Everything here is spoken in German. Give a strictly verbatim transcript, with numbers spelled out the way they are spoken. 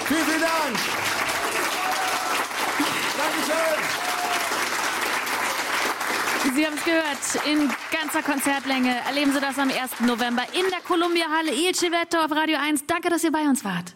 Vielen, vielen Dank. Dankeschön. Sie haben es gehört, in ganzer Konzertlänge erleben Sie das am ersten November in der Columbia Halle. Il Civetto auf Radio eins. Danke, dass ihr bei uns wart.